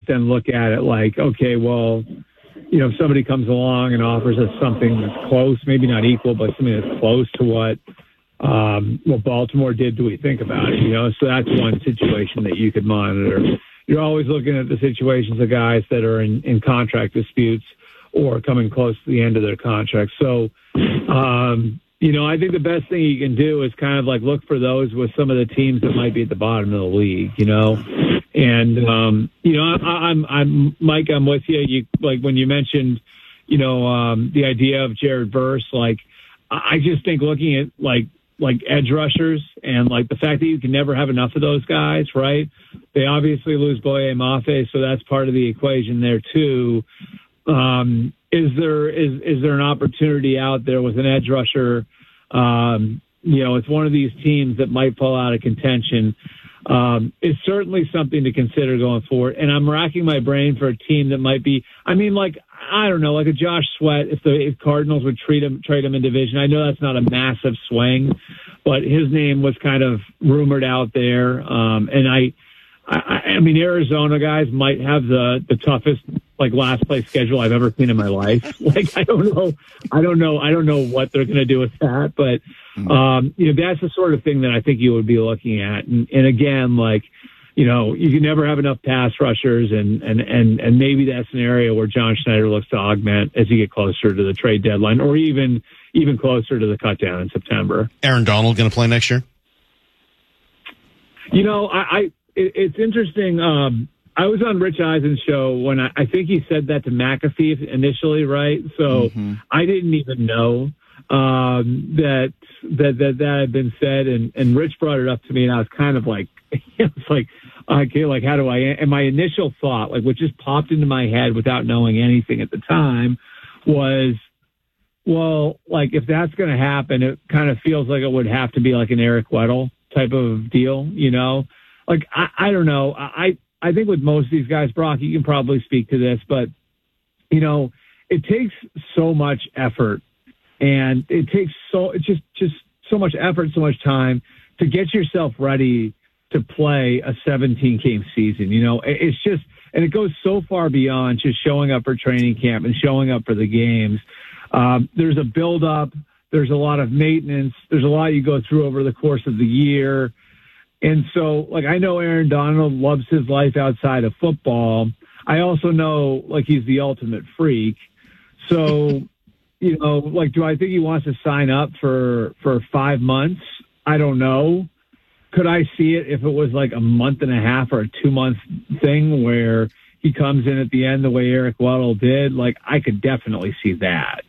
then look at it like, okay, well, if somebody comes along and offers us something that's close, maybe not equal, but something that's close to what Baltimore did, do we think about it? So that's one situation that you could monitor. You're always looking at the situations of guys that are in contract disputes or coming close to the end of their contract. So, I think the best thing you can do is kind of like look for those with some of the teams that might be at the bottom of the league, And, I'm Mike, I'm with you. You like when you mentioned, the idea of Jared Verse, like, I just think looking at like edge rushers and like the fact that you can never have enough of those guys, right? They obviously lose Boye Mafe, so that's part of the equation there too. Is there an opportunity out there with an edge rusher? It's one of these teams that might fall out of contention. It's certainly something to consider going forward. And I'm racking my brain for a team that might be, I don't know, like a Josh Sweat, if Cardinals would trade him in division. I know that's not a massive swing, but his name was kind of rumored out there. And Arizona guys might have the toughest, like, last place schedule I've ever seen in my life. Like, I don't know what they're going to do with that, but, that's the sort of thing that I think you would be looking at. And again, like, you can never have enough pass rushers and maybe that's an area where John Schneider looks to augment as you get closer to the trade deadline or even closer to the cut down in September. Aaron Donald going to play next year? It's interesting. I was on Rich Eisen's show when I think he said that to McAfee initially, right? So I didn't even know that had been said, and Rich brought it up to me, and I was kind of like, it's like, okay, like how do I? And my initial thought, like what just popped into my head without knowing anything at the time, was, well, like if that's going to happen, it kind of feels like it would have to be like an Eric Weddle type of deal, Like I don't know. I think with most of these guys, Brock, you can probably speak to this, but it takes so much effort, and it takes just so much effort, so much time to get yourself ready to play a 17-game season. It's just, and it goes so far beyond just showing up for training camp and showing up for the games. There's a build-up. There's a lot of maintenance. There's a lot you go through over the course of the year. And so, like, I know Aaron Donald loves his life outside of football. I also know, like, he's the ultimate freak. So, like, do I think he wants to sign up for 5 months? I don't know. Could I see it if it was like a month and a half or a 2-month thing where he comes in at the end the way Eric Weddle did? Like, I could definitely see that,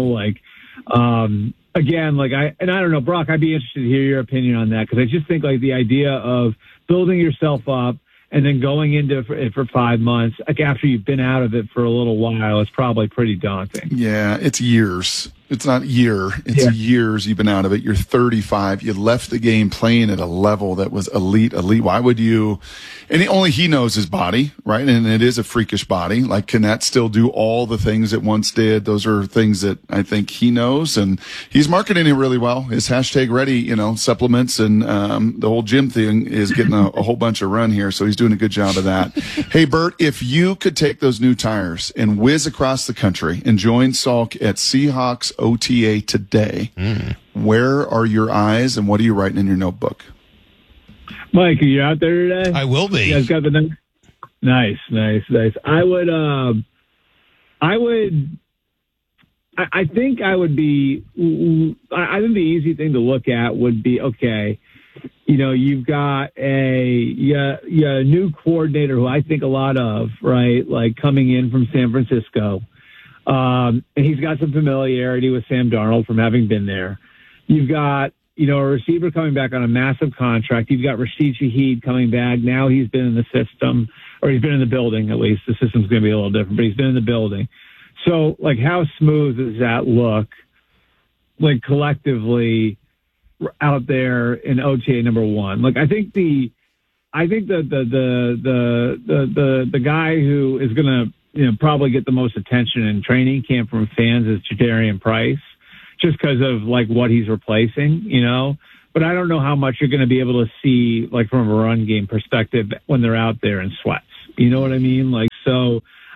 again, like I don't know, Brock, I'd be interested to hear your opinion on that, because I just think like the idea of building yourself up and then going into it for 5 months, like after you've been out of it for a little while, is probably pretty daunting. Yeah, it's years. It's not year. It's years you've been out of it. You're 35. You left the game playing at a level that was elite. Why would you? And only he knows his body, right? And it is a freakish body. Like, can that still do all the things it once did? Those are things that I think he knows, and he's marketing it really well. His hashtag ready, supplements and the whole gym thing is getting a whole bunch of run here. So he's doing a good job of that. Hey, Bert, if you could take those new tires and whiz across the country and join Salk at Seahawks OTA today, where are your eyes and what are you writing in your notebook? Mike, are you out there today? I will be. You guys got the nice. I think the easy thing to look at would be, okay, you've got a new coordinator who I think a lot of, right? Like coming in from San Francisco. And he's got some familiarity with Sam Darnold from having been there. You've got, a receiver coming back on a massive contract. You've got Rashid Shaheed coming back. Now he's been in the system, or he's been in the building, at least. The system's going to be a little different, but he's been in the building. So, like, how smooth does that look, like, collectively out there in OTA number one? Like, I think the guy who is going to, probably get the most attention in training camp from fans is Jadarian Price, just because of like what he's replacing, but I don't know how much you're going to be able to see like from a run game perspective when they're out there in sweats. You know what I mean? Like,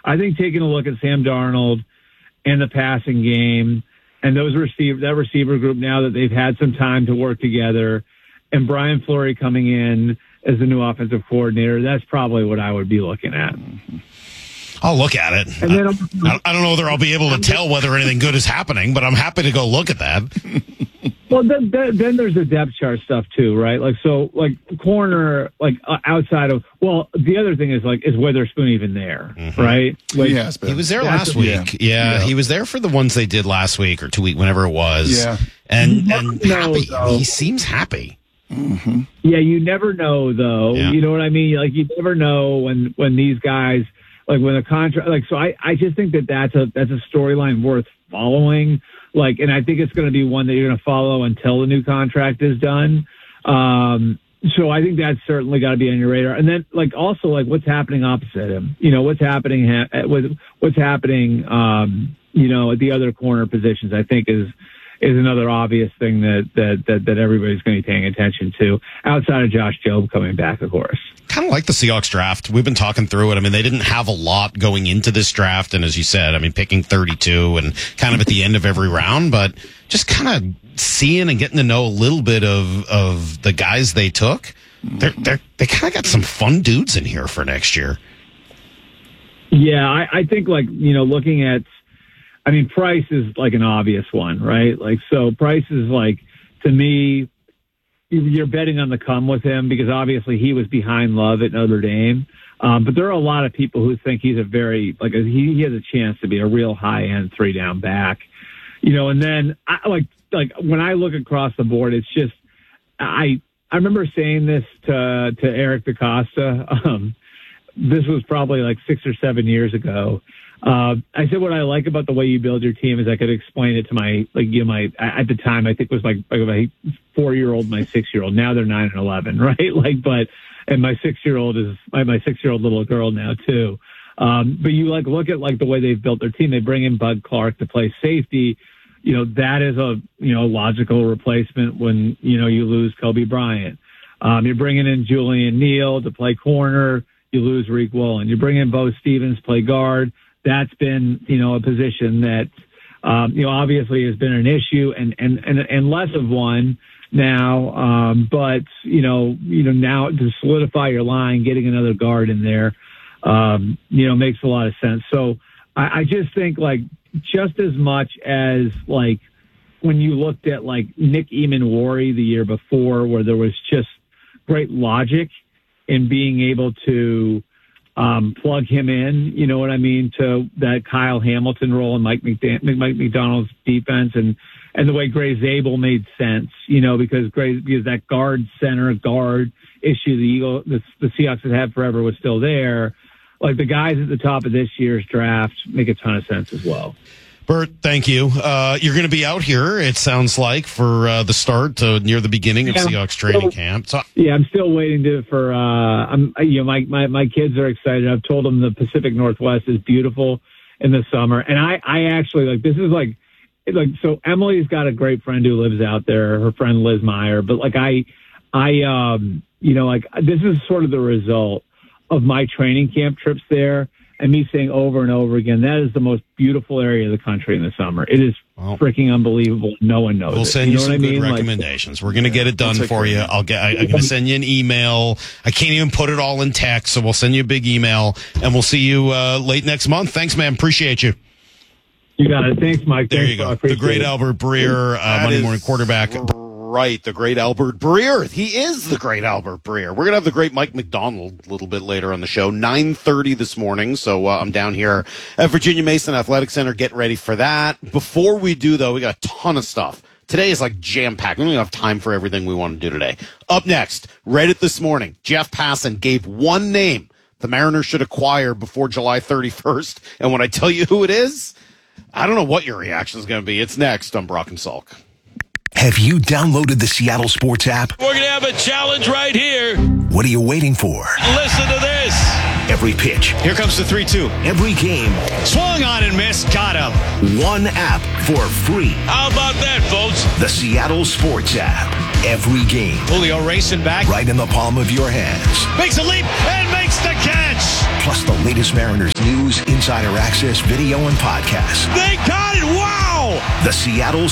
I think taking a look at Sam Darnold and the passing game and that receiver group now that they've had some time to work together, and Brian Fleury coming in as the new offensive coordinator, that's probably what I would be looking at. I'll look at it. And then I don't know whether I'll be able to tell whether anything good is happening, but I'm happy to go look at that. Well, then there's the depth chart stuff too, right? Like, so, like, corner, like, outside of, well, the other thing is, like, is Witherspoon even there, right? Like, he was there last week. Yeah, he was there for the ones they did last week or 2 weeks, whenever it was. Yeah. And happy. He seems happy. Mm-hmm. Yeah, you never know, though. Yeah. You know what I mean? Like, you never know when these guys, like, when a contract, like, so I just think that's a storyline worth following. Like, and I think it's going to be one that you're going to follow until the new contract is done. So I think that's certainly got to be on your radar. And then, like, also, like, what's happening opposite him? You know, what's happening you know, at the other corner positions, I think is another obvious thing that everybody's going to be paying attention to, outside of Josh Jobe coming back, of course. Kind of like the Seahawks draft. We've been talking through it. I mean, they didn't have a lot going into this draft. And as you said, I mean, picking 32 and kind of at the end of every round, but just kind of seeing and getting to know a little bit of the guys they took. They kind of got some fun dudes in here for next year. Yeah, I think, like, you know, looking at, I mean, Price is like an obvious one, right? Like, so Price is, like, to me, you're betting on the come with him because obviously he was behind Love at Notre Dame. But there are a lot of people who think he's he has a chance to be a real high end 3-down back, you know. And then like when I look across the board, it's just, I remember saying this to Eric DaCosta. This was probably like 6 or 7 years ago. I said, what I like about the way you build your team is I could explain it to my at the time, I think it was like my 4-year-old, my 6-year-old. Now they're 9 and 11, right? And my 6-year-old is my 6-year-old little girl now too. But you look at the way they've built their team. They bring in Bud Clark to play safety. You know, that is a logical replacement when, you lose Kobe Bryant. You're bringing in Julian Neal to play corner. You lose Reek Woolen. You bring in Bo Stevens to play guard. That's been, a position that, obviously has been an issue and less of one now. But, now to solidify your line, getting another guard in there, makes a lot of sense. So I just think, just as much as, when you looked at, Nick Eamon-Wari the year before, where there was just great logic in being able to, plug him in, you know what I mean, to that Kyle Hamilton role and Mike McDonald's defense, and the way Gray Zabel made sense, because that guard issue the Seahawks have had forever was still there. Like, the guys at the top of this year's draft make a ton of sense as well. Bert, thank you. You're going to be out here, it sounds like, for the start near the beginning of Seahawks training camp. So, yeah, I'm still waiting my kids are excited. I've told them the Pacific Northwest is beautiful in the summer, and I actually this is so Emily's got a great friend who lives out there, her friend Liz Meyer, but this is sort of the result of my training camp trips there. And me saying over and over again, that is the most beautiful area of the country in the summer. It is freaking unbelievable. No one knows. We'll send you some good recommendations. We're going to get it done for you. I'm going to send you an email. I can't even put it all in text, so we'll send you a big email, and we'll see you late next month. Thanks, man. Appreciate you. You got it. Thanks, Mike. There you go. The great Albert Breer, Monday morning quarterback. Right, the great Albert Breer. He is the great Albert Breer. We're going to have the great Mike McDonald a little bit later on the show, 9:30 this morning. So I'm down here at Virginia Mason Athletic Center getting ready for that. Before we do, though, we got a ton of stuff. Today is jam-packed. We don't have time for everything we want to do today. Up next, read it this morning. Jeff Passan gave one name the Mariners should acquire before July 31st. And when I tell you who it is, I don't know what your reaction is going to be. It's next on Brock and Salk. Have you downloaded the Seattle Sports app? We're going to have a challenge right here. What are you waiting for? Listen to this. Every pitch. Here comes the 3-2. Every game. Swung on and missed. Got him. One app for free. How about that, folks? The Seattle Sports app. Every game. Julio racing back. Right in the palm of your hands. Makes a leap and makes the catch. Plus the latest Mariners news, insider access, video, and podcasts. They got it. Wow. The Seattle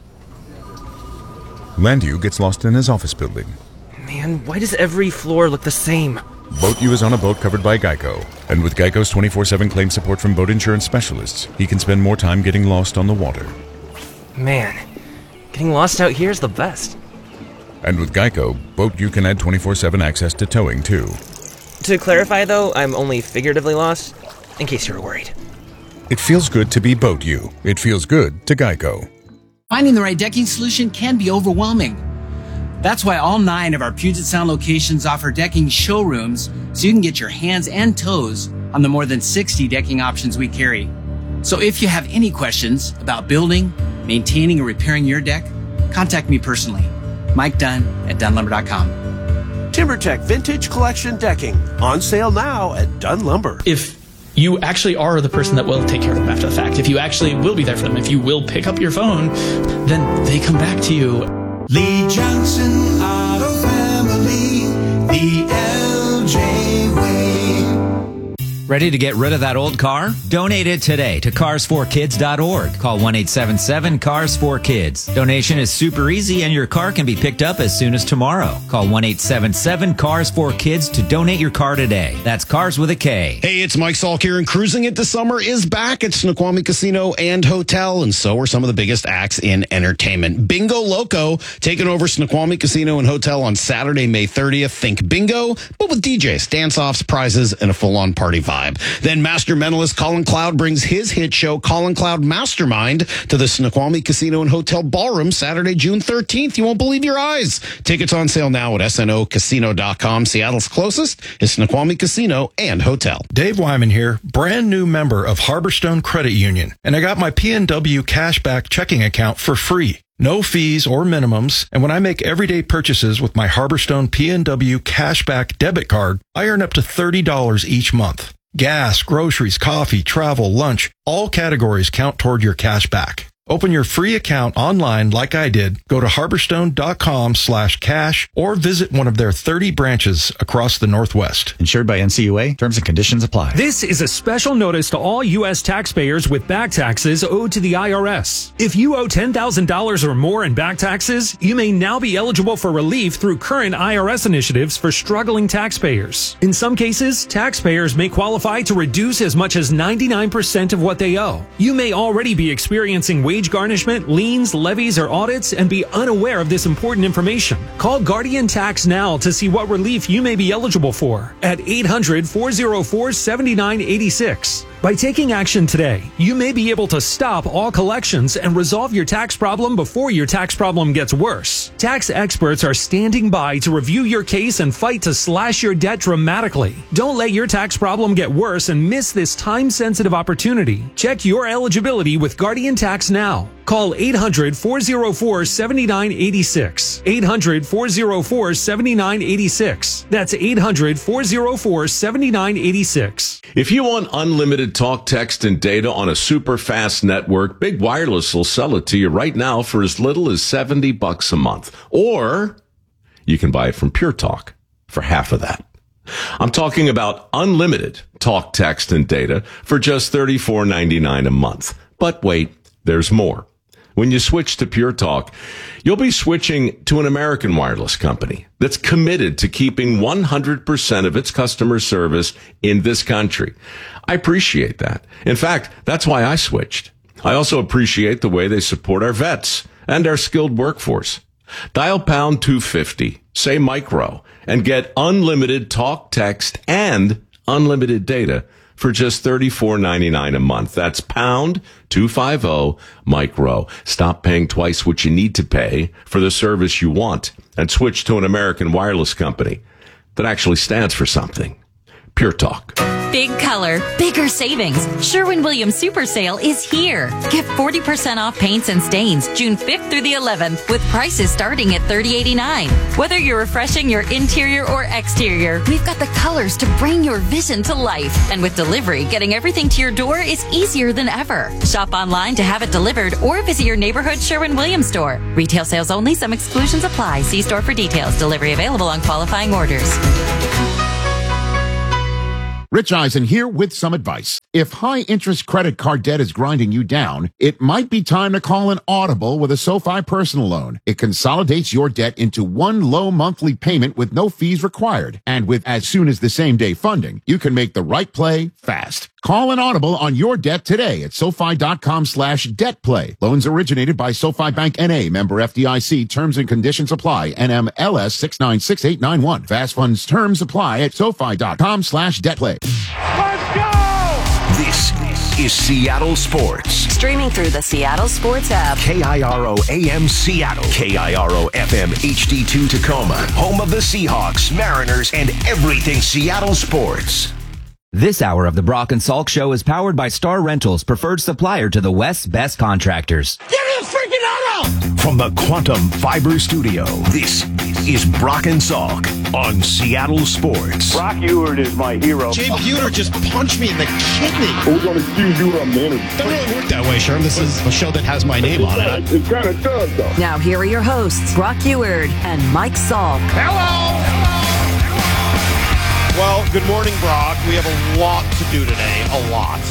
Landu gets lost in his office building. Man, why does every floor look the same? BoatU is on a boat covered by Geico. And with Geico's 24/7 claim support from boat insurance specialists, he can spend more time getting lost on the water. Man, getting lost out here is the best. And with Geico, BoatU can add 24/7 access to towing, too. To clarify, though, I'm only figuratively lost, in case you were worried. It feels good to be BoatU. It feels good to Geico. Finding the right decking solution can be overwhelming. That's why all 9 of our Puget Sound locations offer decking showrooms so you can get your hands and toes on the more than 60 decking options we carry. So if you have any questions about building, maintaining, or repairing your deck, contact me personally. Mike Dunn at DunnLumber.com. TimberTech Vintage Collection Decking. On sale now at Dunn Lumber. If you actually are the person that will take care of them after the fact, if you actually will be there for them, if you will pick up your phone, then they come back to you. Lee Johnson Auto Family, the LJ way. Ready to get rid of that old car? Donate it today to Cars4Kids.org. Call 1-877-CARS4KIDS. Donation is super easy and your car can be picked up as soon as tomorrow. Call 1-877-CARS4KIDS to donate your car today. That's Cars with a K. Hey, it's Mike Salk here, and Cruising Into Summer is back at Snoqualmie Casino and Hotel, and so are some of the biggest acts in entertainment. Bingo Loco taking over Snoqualmie Casino and Hotel on Saturday, May 30th. Think bingo, but with DJs, dance-offs, prizes, and a full-on party vibe. Then master mentalist Colin Cloud brings his hit show, Colin Cloud Mastermind, to the Snoqualmie Casino and Hotel Ballroom Saturday, June 13th. You won't believe your eyes. Tickets on sale now at snocasino.com. Seattle's closest is Snoqualmie Casino and Hotel. Dave Wyman here, brand new member of Harborstone Credit Union, and I got my PNW Cashback checking account for free. No fees or minimums, and when I make everyday purchases with my Harborstone PNW Cashback debit card, I earn up to $30 each month. Gas, groceries, coffee, travel, lunch, all categories count toward your cash back. Open your free account online like I did. Go to harborstone.com/cash or visit one of their 30 branches across the Northwest. Insured by NCUA. Terms and conditions apply. This is a special notice to all U.S. taxpayers with back taxes owed to the IRS. If you owe $10,000 or more in back taxes, you may now be eligible for relief through current IRS initiatives for struggling taxpayers. In some cases, taxpayers may qualify to reduce as much as 99% of what they owe. You may already be experiencing wage garnishment, liens, levies, or audits and be unaware of this important information. Call Guardian Tax now to see what relief you may be eligible for at 800-404-7986. By taking action today, you may be able to stop all collections and resolve your tax problem before your tax problem gets worse. Tax experts are standing by to review your case and fight to slash your debt dramatically. Don't let your tax problem get worse and miss this time-sensitive opportunity. Check your eligibility with Guardian Tax now. Call 800-404-7986. 800-404-7986. That's 800-404-7986. If you want unlimited talk, text, and data on a super fast network, Big Wireless will sell it to you right now for as little as $70 a month. Or you can buy it from Pure Talk for half of that. I'm talking about unlimited talk, text, and data for just $34.99 a month. But wait, there's more. When you switch to Pure Talk, you'll be switching to an American wireless company that's committed to keeping 100% of its customer service in this country. I appreciate that. In fact, that's why I switched. I also appreciate the way they support our vets and our skilled workforce. Dial pound 250, say micro, and get unlimited talk, text, and unlimited data for just $34.99 a month. That's pound 250 micro. Stop paying twice what you need to pay for the service you want and switch to an American wireless company that actually stands for something. Pure Talk. Big color, bigger savings. Sherwin-Williams Super Sale is here. Get 40% off paints and stains June 5th through the 11th with prices starting at $30.89. Whether you're refreshing your interior or exterior, we've got the colors to bring your vision to life. And with delivery, getting everything to your door is easier than ever. Shop online to have it delivered or visit your neighborhood Sherwin-Williams store. Retail sales only. Some exclusions apply. See store for details. Delivery available on qualifying orders. Rich Eisen here with some advice. If high-interest credit card debt is grinding you down, it might be time to call an audible with a SoFi personal loan. It consolidates your debt into one low monthly payment with no fees required. And with as soon as the same-day funding, you can make the right play fast. Call an audible on your debt today at SoFi.com/debtplay. Loans originated by SoFi Bank N.A. Member FDIC. Terms and conditions apply. NMLS 696891. Fast funds terms apply at SoFi.com/debtplay. Let's go! This is Seattle Sports. Streaming through the Seattle Sports app. KIRO AM Seattle. KIRO FM HD2 Tacoma. Home of the Seahawks, Mariners, and everything Seattle sports. This hour of the Brock and Salk Show is powered by Star Rentals, preferred supplier to the West's best contractors. Give me a freaking auto! From the Quantum Fiber Studio, this is Brock and Salk on Seattle Sports. Brock Ewert is my hero. Jay Buhner just punched me in the kidney. Who's going to see you on manager? Doesn't really work that way, Sherm. This is a show that has my name on it. It kind of does, though. Now here are your hosts, Brock Ewert and Mike Salk. Hello! Well, good morning, Brock. We have a lot to do today. A lot.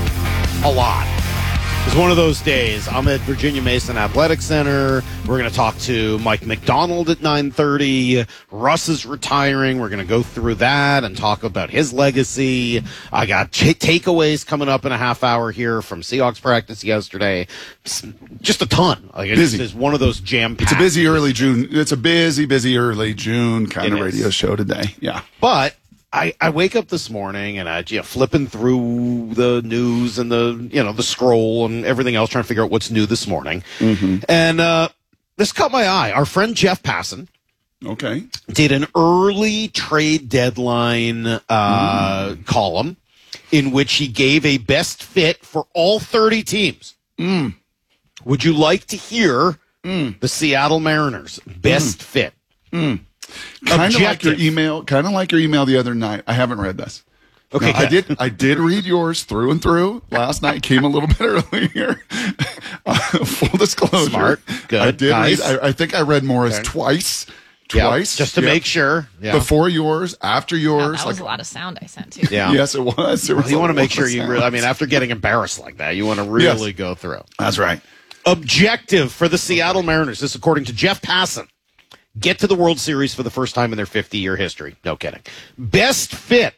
It's one of those days. I'm at Virginia Mason Athletic Center. We're going to talk to Mike McDonald at 9:30. Russ is retiring. We're going to go through that and talk about his legacy. I got takeaways coming up in a half hour here from Seahawks practice yesterday. Just a ton. Like, it's one of those jam-packed. It's a busy early June. It's a busy early June kind of radio show today. Yeah. But I wake up this morning and I flipping through the news and the scroll and everything else, trying to figure out what's new this morning. Mm-hmm. And this caught my eye. Our friend Jeff Passan did an early trade deadline column in which he gave a best fit for all 30 teams. Would you like to hear the Seattle Mariners best fit? Kind of like your email the other night. I haven't read this. Okay, now, I did read yours through and through last night. Came a little bit earlier. Full disclosure. Smart. Good. I did nice. read. I think I read Morris twice. Just to make sure. Yeah. Before yours, after yours. That was a lot of sound I sent too. Yeah. Yes, it was. You want to make sure after getting embarrassed like that, you want to really go through. That's right. Objective for the Seattle Mariners. This according to Jeff Passan. Get to the World Series for the first time in their 50-year history. No kidding. Best fit.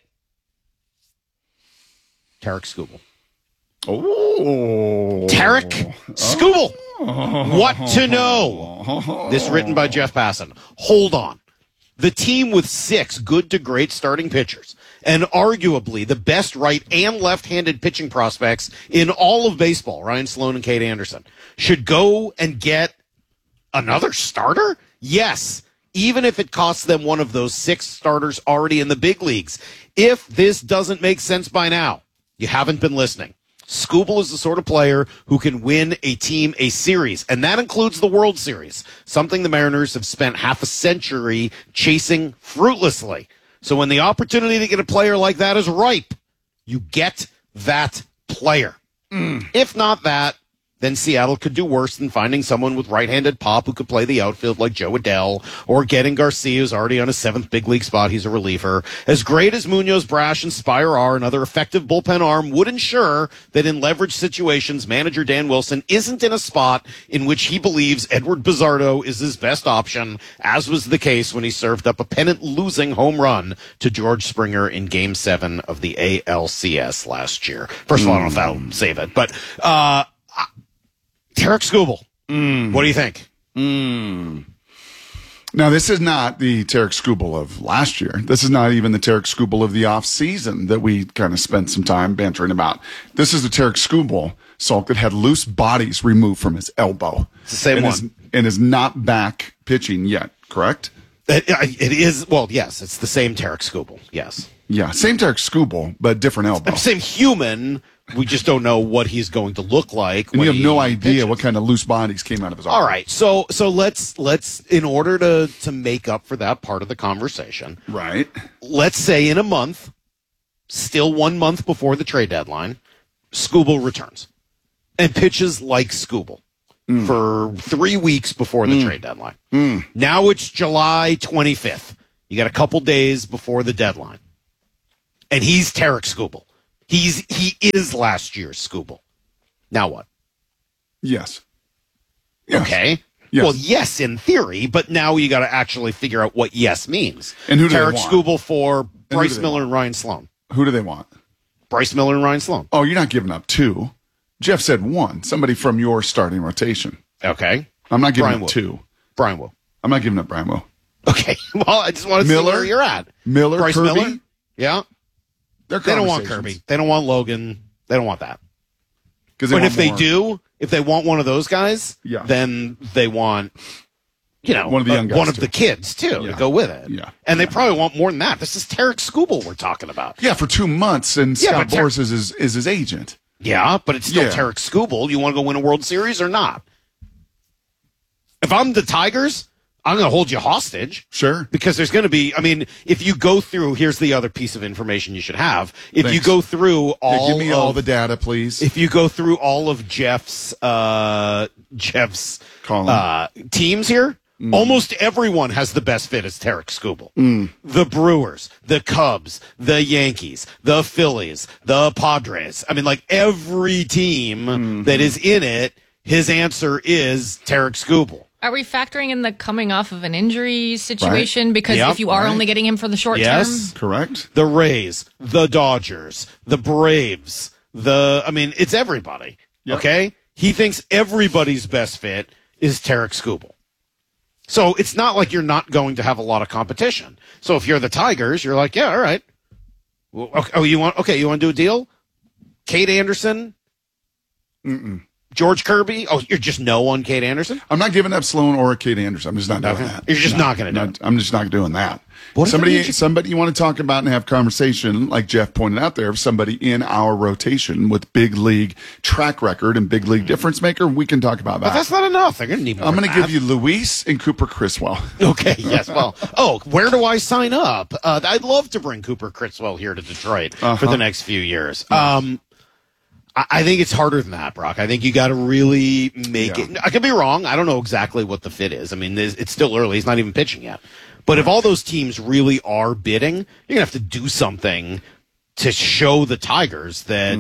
Tarek Skubal. Oh. Tarek Skubal. What to know? This written by Jeff Passan. Hold on. The team with 6 good to great starting pitchers and arguably the best right and left-handed pitching prospects in all of baseball, Ryan Sloan and Kate Anderson, should go and get another starter? Yes, even if it costs them one of those 6 starters already in the big leagues. If this doesn't make sense by now, you haven't been listening. Skubal is the sort of player who can win a team a series, and that includes the World Series, something the Mariners have spent half a century chasing fruitlessly. So when the opportunity to get a player like that is ripe, you get that player. If not that, then Seattle could do worse than finding someone with right-handed pop who could play the outfield like Joe Adell, or getting Garcia, who's already on his 7th big league spot. He's a reliever. As great as Munoz, Brash, and Spire are, another effective bullpen arm would ensure that in leverage situations, manager Dan Wilson isn't in a spot in which he believes Edward Bizzardo is his best option, as was the case when he served up a pennant-losing home run to George Springer in Game 7 of the ALCS last year. First of all, I don't know if that'll save it, but Tarek Skubal, what do you think? Now, this is not the Tarek Skubal of last year. This is not even the Tarek Skubal of the offseason that we kind of spent some time bantering about. This is the Tarek Skubal, Salk, that had loose bodies removed from his elbow. It's the same one. And is not back pitching yet, correct? It is. Well, yes, it's the same Tarek Skubal. Yes. Yeah, same Tarek Skubal, but different elbow. Same human. We just don't know what he's going to look like. And you have no idea what kind of loose bodies came out of his arm. All right, so let's in order to make up for that part of the conversation, right? Let's say in a month, still 1 month before the trade deadline, Skubal returns and pitches like Skubal for 3 weeks before the trade deadline. Now it's July 25th. You got a couple days before the deadline, and he's Tarek Skubal. He is last year's Skubal. Now what? Yes. Okay. Yes. Well, yes, in theory, but now you got to actually figure out what yes means. And who do Tarek they want? Skubal for Bryce Miller and Ryan Sloan. Who do they want? Bryce Miller and Ryan Sloan. Oh, you're not giving up two. Jeff said one. Somebody from your starting rotation. Okay. I'm not giving Brian up two. Brian Wu. I'm not giving up Brian Wu. Okay. Well, I just want to see where you're at. Miller, Bryce Kirby? Miller? Yeah. They don't want Kirby. They don't want Logan. They don't want that. But if they do, if they want one of those guys, then they want, one of the young guys, one of the kids too to go with it. Yeah. And they probably want more than that. This is Tarek Skubal we're talking about. Yeah, for 2 months, and Scott Boras is his agent. Yeah, but it's still Tarek Skubal. You want to go win a World Series or not? If I'm the Tigers, I'm going to hold you hostage. Sure. Because there's going to be, if you go through, here's the other piece of information you should have. If you go through give me all the data, please. If you go through all of Jeff's teams here, almost everyone has the best fit as Tarek Skubal. The Brewers, the Cubs, the Yankees, the Phillies, the Padres. Every team that is in it, his answer is Tarek Skubal. Are we factoring in the coming off of an injury situation? Right. Because if you are only getting him for the short term? Correct. The Rays, the Dodgers, the Braves, it's everybody. Yep. Okay? He thinks everybody's best fit is Tarek Skubal. So it's not like you're not going to have a lot of competition. So if you're the Tigers, you're like, yeah, all right. Well, you want to do a deal? Kate Anderson? George Kirby? Oh, you're just no on Kate Anderson? I'm not giving up Sloan or Kate Anderson. I'm just not doing that. You're just not going to do it. I'm just not doing that. Somebody you want to talk about and have conversation, like Jeff pointed out there, somebody in our rotation with big league track record and big league difference maker, we can talk about that. But that's not enough. They're going to need more. I'm going to give you Luis and Cooper Criswell. Okay, yes. Well, where do I sign up? I'd love to bring Cooper Criswell here to Detroit for the next few years. I think it's harder than that, Brock. I think you got to really make it. I could be wrong. I don't know exactly what the fit is. It's still early. He's not even pitching yet. But if all those teams really are bidding, you're going to have to do something to show the Tigers that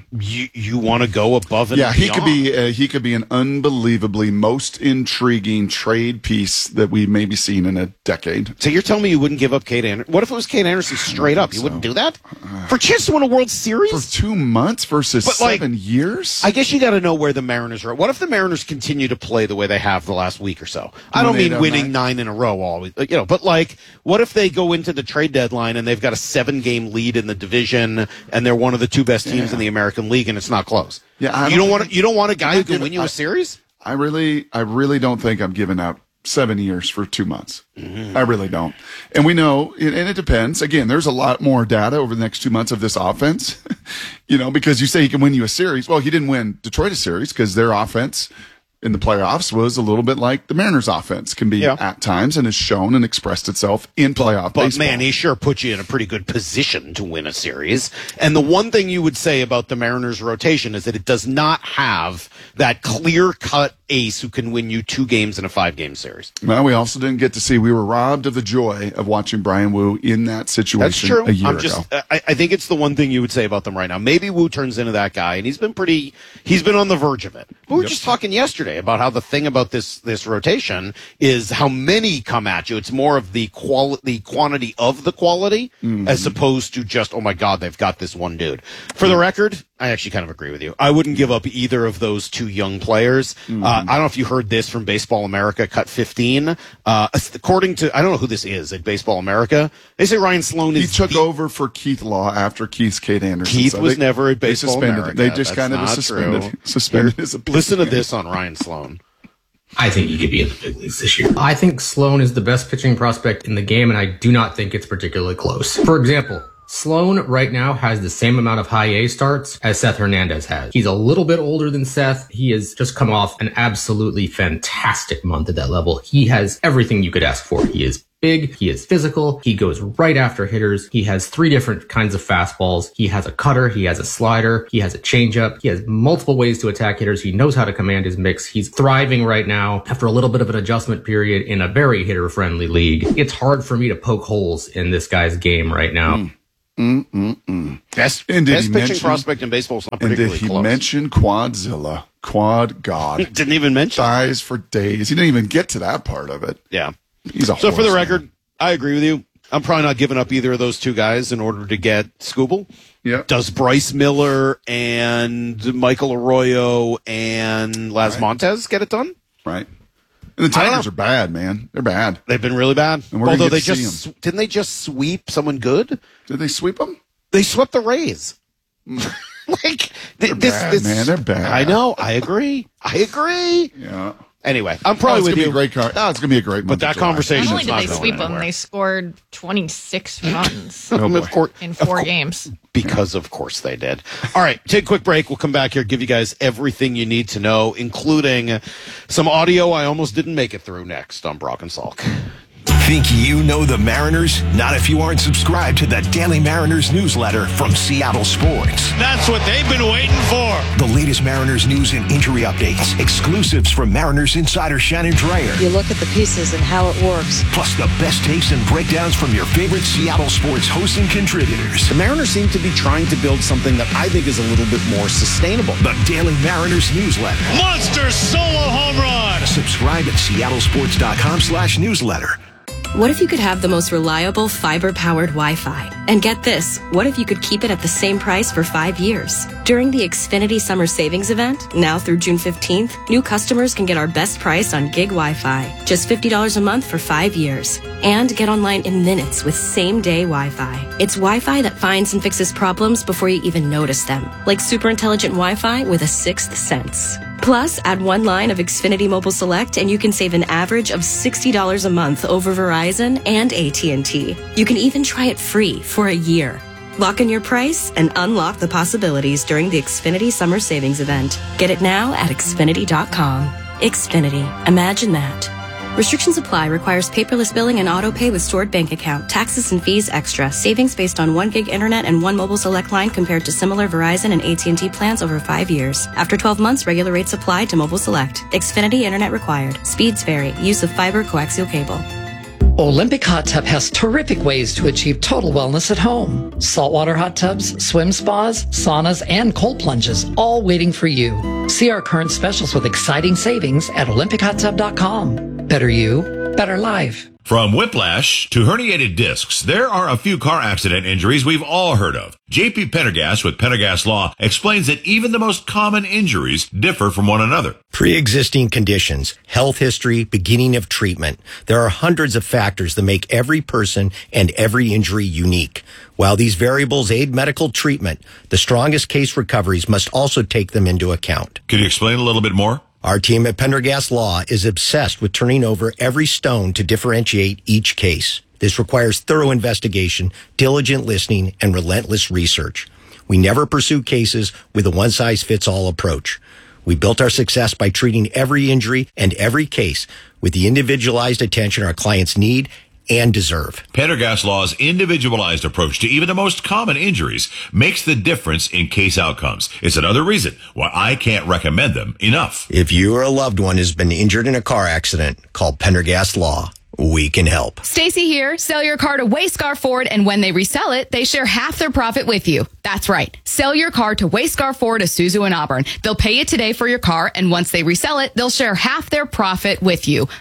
you want to go above and beyond. He could be an unbelievably most intriguing trade piece that we may be seeing in a decade. So you're telling me you wouldn't give up Kate Anderson? What if it was Kate Anderson straight up? You wouldn't do that? For a chance to win a World Series? For 2 months versus 7 years? I guess you got to know where the Mariners are. What if the Mariners continue to play the way they have the last week or so? I don't mean winning 9 in a row always, but what if they go into the trade deadline and they've got a 7-game lead in the division and they're one of the 2 best teams in the American League and it's not close? Yeah, you don't want a guy who can win you a series? I really don't think I'm giving out 7 years for 2 months. I really don't. And we know, and it depends. Again, there's a lot more data over the next 2 months of this offense, because you say he can win you a series. Well, he didn't win Detroit a series because their offense in the playoffs was a little bit like the Mariners offense can be at times and has shown and expressed itself in playoff baseball. But man, he sure put you in a pretty good position to win a series. And the one thing you would say about the Mariners rotation is that it does not have that clear-cut ace who can win you 2 games in a 5-game series. Well, we also didn't get to see, we were robbed of the joy of watching Brian Wu in that situation a year ago. I think it's the one thing you would say about them right now. Maybe Wu turns into that guy, and he's been on the verge of it. We were just talking yesterday about how the thing about this rotation is how many come at you. It's more of the quantity of the quality as opposed to just, oh my God, they've got this one dude. For the record, I actually kind of agree with you. I wouldn't give up either of those 2 young players. I don't know if you heard this from Baseball America, Cut 15. According to, I don't know who this is at Baseball America, they say Ryan Sloan He took over for Keith Law after Keith's Kate Anderson. Keith was never at Baseball America. They just kind of suspended his opinion. Listen to this on Ryan Sloan. I think he could be in the big leagues this year. I think Sloan is the best pitching prospect in the game, and I do not think it's particularly close. For example, Sloan right now has the same amount of high A starts as Seth Hernandez has. He's a little bit older than Seth. He has just come off an absolutely fantastic month at that level. He has everything you could ask for. He is big, he is physical, he goes right after hitters, he has 3 different kinds of fastballs, he has a cutter, he has a slider, he has a changeup, he has multiple ways to attack hitters, he knows how to command his mix, he's thriving right now after a little bit of an adjustment period in a very hitter-friendly league. It's hard for me to poke holes in this guy's game right now. Best pitching prospect in baseball is not particularly close. And did he close. mention Quadzilla? Quad God. Didn't even mention. Dies for days. He didn't even get to that part of it. Yeah. He's a So for the horse, record, man. I agree with you. I'm probably not giving up either of those two guys in order to get Skubal. Yeah. Does Bryce Miller and Michael Arroyo and Las Montes get it done? Right. And the Tigers are bad, man. They're bad. They've been really bad. And we're Although gonna they get to just see 'em. didn't they just sweep someone good? Did they sweep them? They swept the Rays. They're bad, man. They're bad. I know. I agree. Yeah. Anyway, I'm probably with you. It's going to be a great month. But that conversation Not only is did not they going sweep them, anywhere. they scored 26 runs in 4 Of games. Because of course they did. All right, take a quick break. We'll come back here, give you guys everything you need to know, including some audio I almost didn't make it through next on Brock and Salk. Think you know the Mariners? Not if you aren't subscribed to the Daily Mariners newsletter from Seattle Sports. That's what they've been waiting for. The latest Mariners news and injury updates, exclusives from Mariners insider Shannon Dreyer. You look at the pieces and how it works. Plus the best takes and breakdowns from your favorite Seattle sports hosts and contributors. The Mariners seem to be trying to build something that I think is a little bit more sustainable. The Daily Mariners newsletter. Monster solo home run. Subscribe at seattlesports.com/newsletter. What if you could have the most reliable fiber-powered Wi-Fi? And get this, what if you could keep it at the same price for 5 years? During the Xfinity Summer Savings Event, now through June 15th, new customers can get our best price on gig Wi-Fi, just $50 a month for 5 years. And get online in minutes with same-day Wi-Fi. It's Wi-Fi that finds and fixes problems before you even notice them, like super intelligent Wi-Fi with a sixth sense. Plus, add one line of Xfinity Mobile Select and you can save an average of $60 a month over Verizon and AT&T. You can even try it free for a year. Lock in your price and unlock the possibilities during the Xfinity Summer Savings Event. Get it now at Xfinity.com. Xfinity. Imagine that. Restrictions apply. Requires paperless billing and auto pay with stored bank account. Taxes and fees extra. Savings based on 1 gig internet and 1 mobile select line compared to similar Verizon and AT&T plans over 5 years. After 12 months, regular rates apply to mobile select. Xfinity internet required. Speeds vary. Use of fiber coaxial cable. Olympic Hot Tub has terrific ways to achieve total wellness at home. Saltwater hot tubs, swim spas, saunas, and cold plunges, all waiting for you. See our current specials with exciting savings at OlympicHotTub.com. Better you, better life. From whiplash to herniated discs, there are a few car accident injuries we've all heard of. JP Pendergast with Pendergast Law explains that even the most common injuries differ from one another. Pre-existing conditions, health history, beginning of treatment. There are hundreds of factors that make every person and every injury unique. While these variables aid medical treatment, the strongest case recoveries must also take them into account. Can you explain a little bit more? Our team at Pendergast Law is obsessed with turning over every stone to differentiate each case. This requires thorough investigation, diligent listening, and relentless research. We never pursue cases with a one-size-fits-all approach. We built our success by treating every injury and every case with the individualized attention our clients need and deserve. Pendergast Law's individualized approach to even the most common injuries makes the difference in case outcomes. It's another reason why I can't recommend them enough. If you or a loved one has been injured in a car accident, call Pendergast Law. We can help. Stacy here. Sell your car to Wayscar Ford, and when they resell it, they share half their profit with you. That's right. Sell your car to Wayscar Ford, Isuzu, and Auburn. They'll pay you today for your car, and once they resell it, they'll share half their profit with you.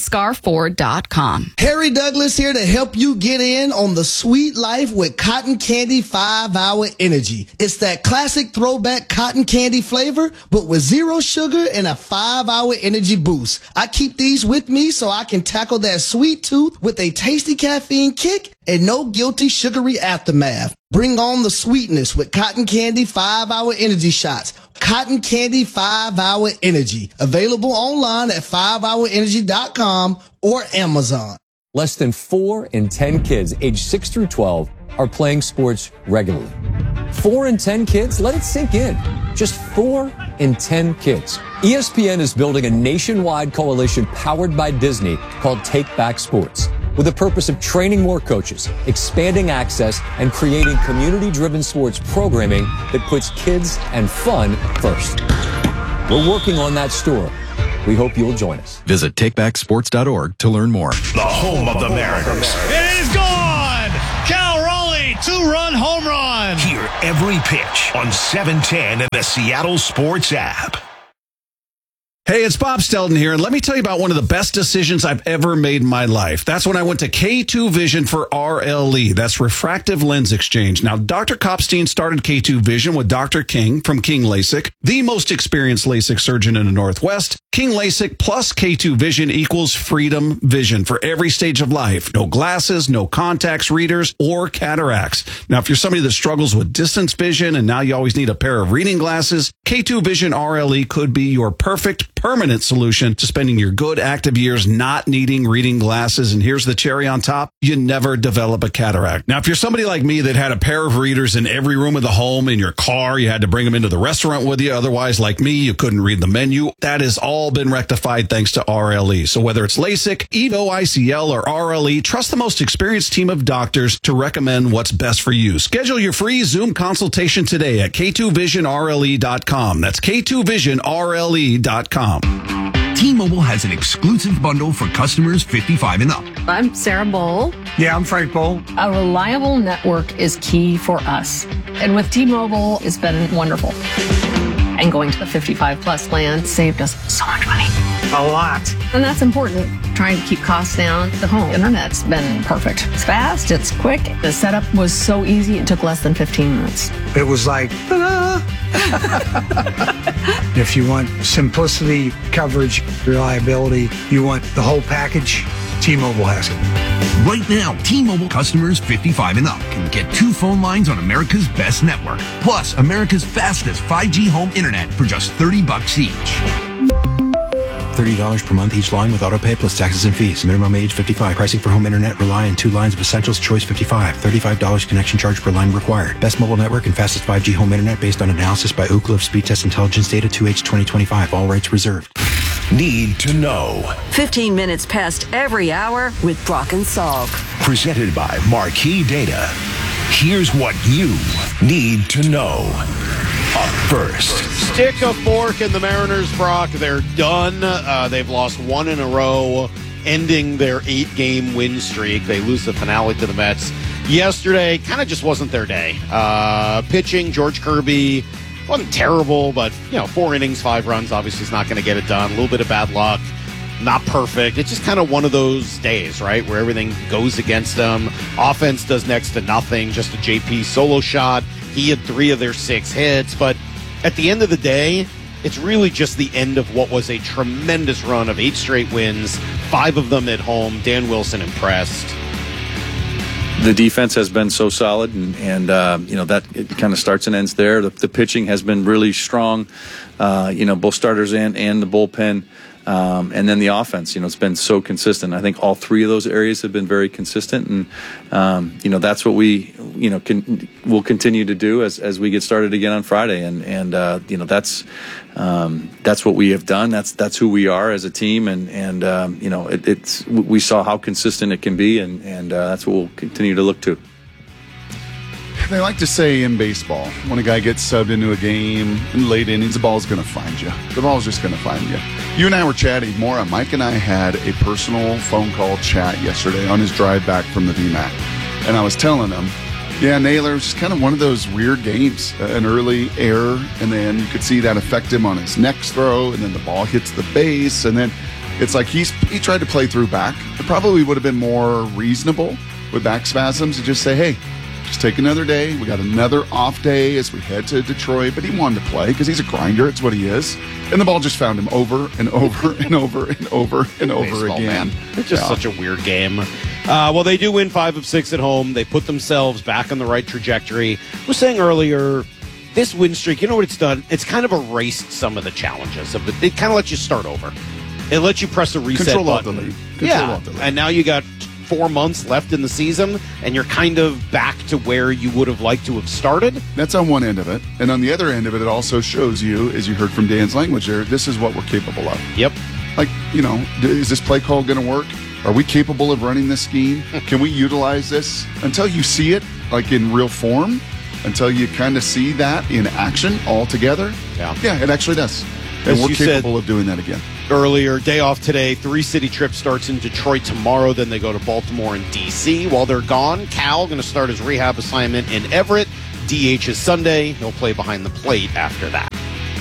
WayscarFord.com. Harry Douglas here to help you get in on the sweet life with Cotton Candy 5-Hour Energy. It's that classic throwback cotton candy flavor, but with 0 sugar and a 5-hour energy boost. I keep these with me so I can tackle that sweet tooth with a tasty caffeine kick and no guilty sugary aftermath. Bring on the sweetness with Cotton Candy 5-Hour Energy Shots. Cotton Candy 5-Hour Energy. Available online at 5hourenergy.com or Amazon. Less than 4 in 10 kids aged 6 through 12 are playing sports regularly. 4 in 10 kids? Let it sink in. Just 4 in 10 kids. ESPN is building a nationwide coalition powered by Disney called Take Back Sports, with the purpose of training more coaches, expanding access, and creating community-driven sports programming that puts kids and fun first. We're working on that story. We hope you'll join us. Visit takebacksports.org to learn more. The home of the Mariners. It is gone! Cal Raleigh, 2-run home run. Hear every pitch on 710 and the Seattle Sports app. Hey, it's Bob Stelton here, and let me tell you about one of the best decisions I've ever made in my life. That's when I went to K2 Vision for RLE. That's Refractive Lens Exchange. Now, Dr. Kopstein started K2 Vision with Dr. King from King LASIK, the most experienced LASIK surgeon in the Northwest. King LASIK plus K2 Vision equals freedom vision for every stage of life. No glasses, no contacts, readers, or cataracts. Now, if you're somebody that struggles with distance vision and now you always need a pair of reading glasses, K2 Vision RLE could be your perfect permanent solution to spending your good active years not needing reading glasses. And here's the cherry on top. You never develop a cataract. Now, if you're somebody like me that had a pair of readers in every room of the home, in your car, you had to bring them into the restaurant with you. Otherwise, like me, you couldn't read the menu. That has all been rectified thanks to RLE. So whether it's LASIK, EVO ICL, or RLE, trust the most experienced team of doctors to recommend what's best for you. Schedule your free Zoom consultation today at K2VisionRLE.com. That's K2VisionRLE.com. T-Mobile has an exclusive bundle for customers 55 and up. I'm Sarah Bowl. Yeah, I'm Frank Bowl. A reliable network is key for us. And with T-Mobile, it's been wonderful. And going to the 55 plus plan saved us so much money. A lot. And that's important. Trying to keep costs down. The home internet's been perfect. It's fast, it's quick. The setup was so easy, it took less than 15 minutes. It was like, ta-da! If you want simplicity, coverage, reliability, you want the whole package, T-Mobile has it. Right now, T-Mobile customers 55 and up can get 2 phone lines on America's best network, plus America's fastest 5G home internet for just $30 each. $30 per month each line with autopay plus taxes and fees. Minimum age 55. Pricing for home internet rely on 2 lines of Essentials Choice 55. $35 connection charge per line required. Best mobile network and fastest 5G home internet based on analysis by Ookla of Speed Test Intelligence data 2H 2025. All rights reserved. Need to know. 15 minutes past every hour with Brock and Salk. Presented by Marquee Data. Here's what you need to know. Up first. Stick a fork in the Mariners, Brock. They're done. They've lost 1 in a row, ending their 8-game win streak. They lose the finale to the Mets yesterday. Kind of just wasn't their day. Pitching, George Kirby wasn't terrible, but 4 innings, 5 runs. Obviously, is not going to get it done. A little bit of bad luck. Not perfect. It's just kind of one of those days, right, where everything goes against them. Offense does next to nothing. Just a JP solo shot. He had 3 of their 6 hits, but at the end of the day, it's really just the end of what was a tremendous run of 8 straight wins, 5 of them at home. Dan Wilson impressed. The defense has been so solid, and that it kind of starts and ends there. The pitching has been really strong, both starters and the bullpen. And then the offense, it's been so consistent. I think all 3 of those areas have been very consistent, and that's what we will continue to do as we get started again on Friday. And that's what we have done. That's who we are as a team, and we saw how consistent it can be, and that's what we'll continue to look to. They like to say in baseball, when a guy gets subbed into a game in late innings, the ball's going to find you. The ball's just going to find you. You and I were chatting more. Mike and I had a personal phone call chat yesterday on his drive back from the VMAC. And I was telling him, Naylor was just kind of one of those weird games. An early error, and then you could see that affect him on his next throw, and then the ball hits the base, and then it's like he tried to play through back. It probably would have been more reasonable with back spasms to just say, hey, just take another day. We got another off day as we head to Detroit. But he wanted to play because he's a grinder. It's what he is. And the ball just found him over and over and over and over and over Baseball, again. Man. It's just such a weird game. Well, they do win 5 of 6 at home. They put themselves back on the right trajectory. I was saying earlier, this win streak, you know what it's done? It's kind of erased some of the challenges. It kind of lets you start over. It lets you press a reset button. And now you got 4 months left in the season, and you're kind of back to where you would have liked to have started. That's on one end of it. And on the other end of it, it also shows you, as you heard from Dan's language there, this is what we're capable of. Yep. Like, is this play call going to work? Are we capable of running this scheme? Can we utilize this? Until you see it, like in real form, until you kind of see that in action all together, yeah, it actually does. And we're capable of doing that again. Earlier, day off today, 3-city trip starts in Detroit tomorrow. Then they go to Baltimore and D.C. While they're gone, Cal going to start his rehab assignment in Everett. DH is Sunday. He'll play behind the plate after that.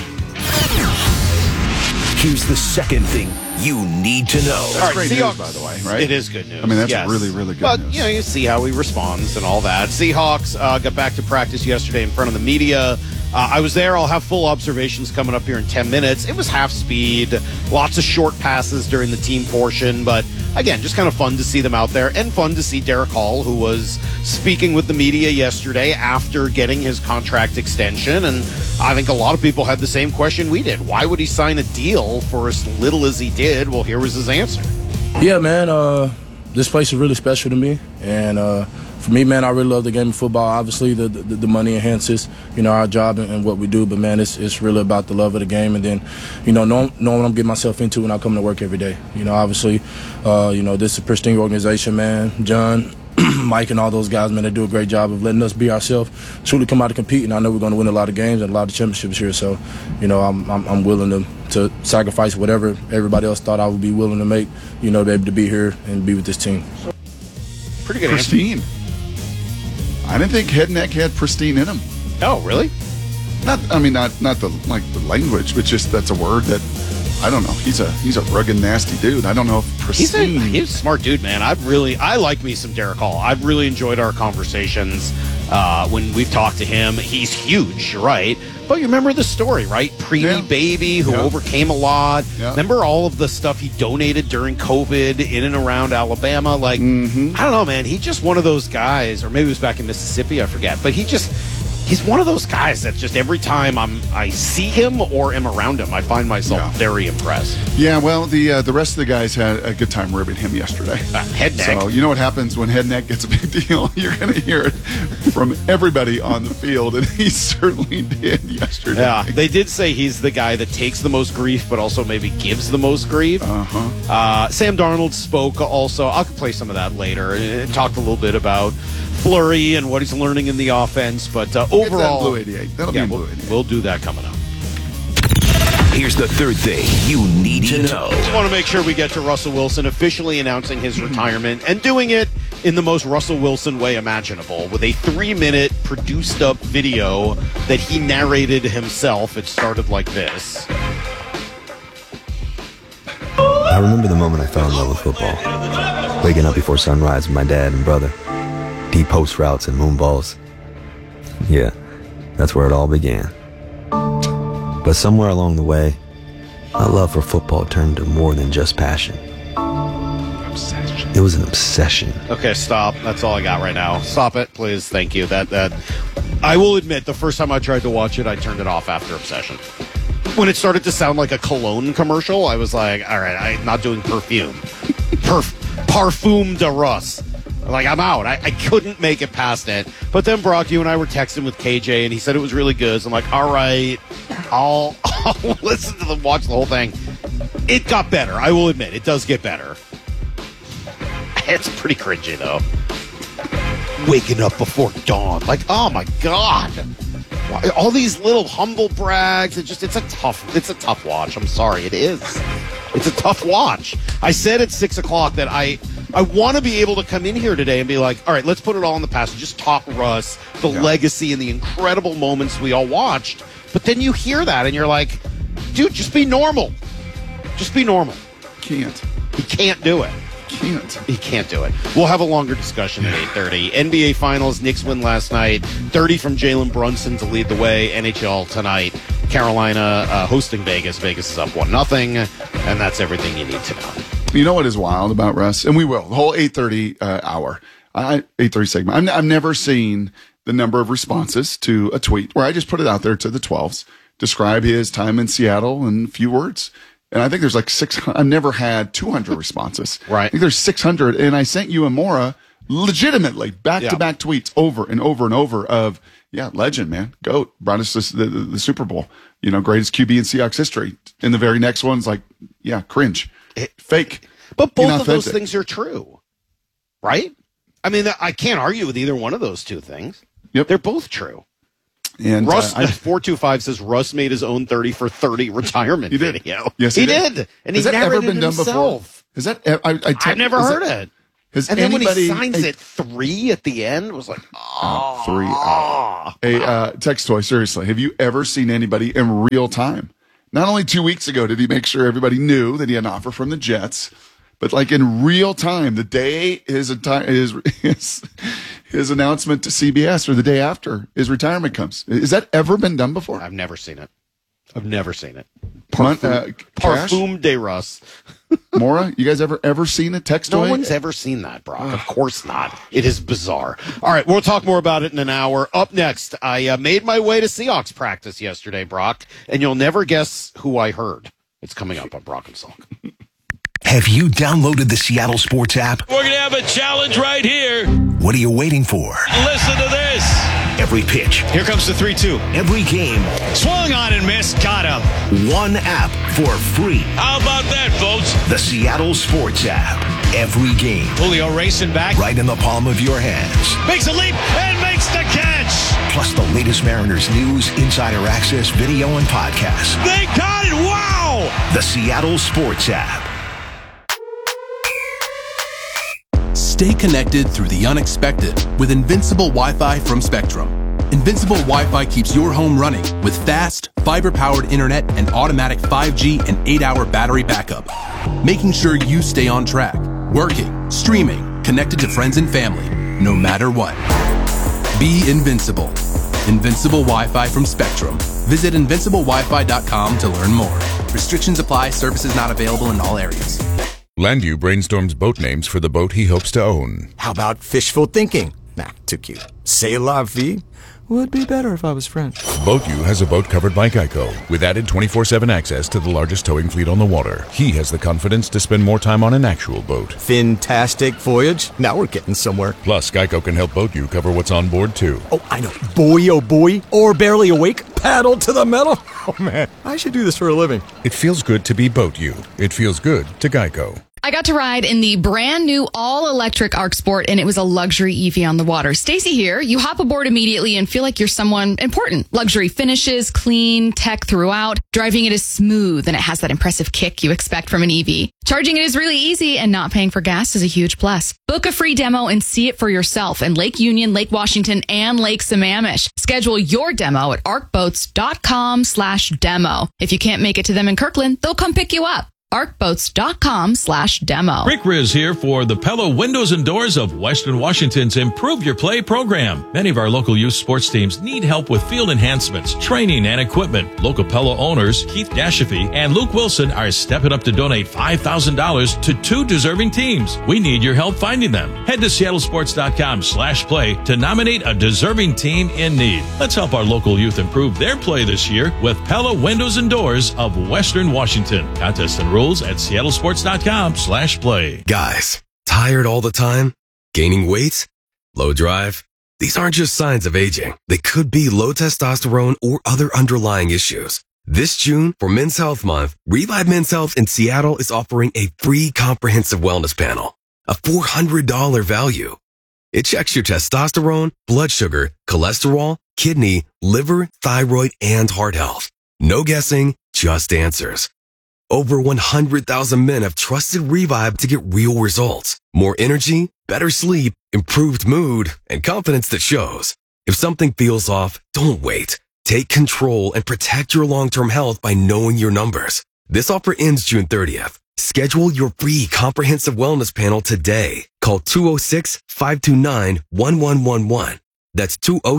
Here's the second thing you need to know. That's great news, by the way, right? It is good news. I mean, that's really, really good news. But, you see how he responds and all that. Seahawks got back to practice yesterday in front of the media. I was there. I'll have full observations coming up here in 10 minutes. It was half speed, lots of short passes during the team portion. But, again, just kind of fun to see them out there and fun to see Derek Hall, who was speaking with the media yesterday after getting his contract extension. And I think a lot of people had the same question we did. Why would he sign a deal for as little as he did? Well, here was his answer. Yeah, man, this place is really special to me. And for me, man, I really love the game of football. Obviously, the money enhances, our job and what we do. But, man, it's really about the love of the game. And then, knowing what I'm getting myself into when I come to work every day. Obviously, this is a pristine organization, man. John, Mike and all those guys, man, they do a great job of letting us be ourselves, truly come out and compete. And I know we're going to win a lot of games and a lot of championships here. So, I'm willing to sacrifice whatever everybody else thought I would be willing to make, to be able to be here and be with this team. Pretty good pristine. I didn't think Head Neck had pristine in him. Oh, really? Not the language, but just that's a word that I don't know. He's a rugged, nasty dude. I don't know if pristine. He's a smart dude, man. I like me some Derek Hall. I've really enjoyed our conversations when we've talked to him. He's huge, right? But you remember the story, right? Preemie baby who overcame a lot. Yeah. Remember all of the stuff he donated during COVID in and around Alabama? Like, I don't know, man. He's just one of those guys, or maybe it was back in Mississippi, I forget. But he's one of those guys that just every time I see him or am around him, I find myself very impressed. Yeah, well, the rest of the guys had a good time ribbing him yesterday. Head Neck. So you know what happens when Head Neck gets a big deal? You're going to hear it from everybody on the field, and he certainly did yesterday. Yeah, they did say he's the guy that takes the most grief, but also maybe gives the most grief. Sam Darnold spoke also. I'll play some of that later. It talked a little bit about Flurry and what he's learning in the offense, but overall, Blue 88. That'll be Blue 88. We'll do that coming up. Here's the third thing you need to know. I want to make sure we get to Russell Wilson officially announcing his retirement and doing it in the most Russell Wilson way imaginable with a 3-minute produced up video that he narrated himself. It started like this. I remember the moment I fell in love with football. Waking up before sunrise with my dad and brother. Deep post routes and moon balls. Yeah, that's where it all began. But somewhere along the way, my love for football turned to more than just passion. It was an obsession. Okay, stop. That's all I got right now. Stop it, please. Thank you. That I will admit, the first time I tried to watch it, I turned it off after obsession. When it started to sound like a cologne commercial, I was like, all right, I'm not doing perfume. Parfum de Russ. Like, I'm out. I couldn't make it past it. But then, Brock, you and I were texting with KJ, and he said it was really good. So I'm like, all right, I'll listen to watch the whole thing. It got better. I will admit, it does get better. It's pretty cringy, though. Waking up before dawn. Like, oh, my God. All these little humble brags. It's a tough watch. I'm sorry. It is. It's a tough watch. I said at 6 o'clock that I want to be able to come in here today and be like, all right, let's put it all in the past. Just talk Russ, the legacy, and the incredible moments we all watched. But then you hear that and you're like, dude, just be normal. Just be normal. Can't. He can't do it. He can't do it. We'll have a longer discussion at 8:30. NBA Finals, Knicks win last night. 30 from Jalen Brunson to lead the way. NHL tonight. Carolina hosting Vegas. Vegas is up 1-0. And that's everything you need to know. You know what is wild about Russ? And we will. The whole 8:30 hour. 8:30 segment. I've never seen the number of responses to a tweet where I just put it out there to the 12s, describe his time in Seattle in a few words. And I think there's like 600. I've never had 200 responses. Right. I think there's 600. And I sent you and Maura legitimately back-to-back tweets over and over and over of, legend, man. GOAT. Brought us the Super Bowl. Greatest QB in Seahawks history. And the very next one's like, cringe. Fake. But both of those things are true. Right? I mean, I can't argue with either one of those two things. Yep. They're both true. And Russ 425 says Russ made his own 30 for 30 retirement video. Yes, he did. And he has that ever been done himself. Before? Is that I've never heard it. And then when he signs it 3 at the end, it was like, 3. Hey, Text Toy, seriously, have you ever seen anybody in real time? Not only 2 weeks ago did he make sure everybody knew that he had an offer from the Jets, but like in real time, the day his announcement to CBS or the day after his retirement comes. Has that ever been done before? I've never seen it. Parfum de Russ. Maura, you guys ever seen a Text Toy? No one's ever seen that, Brock. Of course not. It is bizarre. All right, we'll talk more about it in an hour. Up next, I made my way to Seahawks practice yesterday, Brock, and you'll never guess who I heard. It's coming up on Brock and Salk. Have you downloaded the Seattle Sports app? We're going to have a challenge right here. What are you waiting for? Listen to this. Every pitch. Here comes the 3-2. Every game. Swung on and missed. Got him. One app for free. How about that, folks? The Seattle Sports app. Every game. Julio racing back. Right in the palm of your hands. Makes a leap and makes the catch. Plus the latest Mariners news, insider access, video, and podcasts. They got it. Wow. The Seattle Sports app. Stay connected through the unexpected with Invincible Wi-Fi from Spectrum. Invincible Wi-Fi keeps your home running with fast, fiber-powered internet and automatic 5G and 8-hour battery backup, making sure you stay on track, working, streaming, connected to friends and family, no matter what. Be invincible. Invincible Wi-Fi from Spectrum. Visit invinciblewifi.com to learn more. Restrictions apply. Services not available in all areas. Landu brainstorms boat names for the boat he hopes to own. How about fishful thinking? Nah, too cute. C'est la vie would be better if I was French. BoatU has a boat covered by Geico with added 24/7 access to the largest towing fleet on the water. He has the confidence to spend more time on an actual boat. Fantastic voyage. Now we're getting somewhere. Plus, Geico can help BoatU cover what's on board too. Oh, I know. Boy, oh boy, or barely awake, paddle to the metal. Oh man, I should do this for a living. It feels good to be BoatU. It feels good to Geico. I got to ride in the brand new all-electric Arc Sport, and it was a luxury EV on the water. Stacy here. You hop aboard immediately and feel like you're someone important. Luxury finishes, clean, tech throughout. Driving it is smooth, and it has that impressive kick you expect from an EV. Charging it is really easy, and not paying for gas is a huge plus. Book a free demo and see it for yourself in Lake Union, Lake Washington, and Lake Sammamish. Schedule your demo at arcboats.com/demo. If you can't make it to them in Kirkland, they'll come pick you up. arcboats.com/demo. Rick Riz here for the Pella Windows and Doors of Western Washington's Improve Your Play program. Many of our local youth sports teams need help with field enhancements, training, and equipment. Local Pella owners Keith Dashafy and Luke Wilson are stepping up to donate $5,000 to 2 deserving teams. We need your help finding them. Head to seattlesports.com/play to nominate a deserving team in need. Let's help our local youth improve their play this year with Pella Windows and Doors of Western Washington. Contest and rules at seattlesports.com/play. Guys, tired all the time? Gaining weight? Low drive? These aren't just signs of aging. They could be low testosterone or other underlying issues. This June, for Men's Health Month, Revive Men's Health in Seattle is offering a free comprehensive wellness panel, a $400 value. It checks your testosterone, blood sugar, cholesterol, kidney, liver, thyroid, and heart health. No guessing, just answers. Over 100,000 men have trusted Revive to get real results. More energy, better sleep, improved mood, and confidence that shows. If something feels off, don't wait. Take control and protect your long-term health by knowing your numbers. This offer ends June 30th. Schedule your free comprehensive wellness panel today. Call 206-529-1111. That's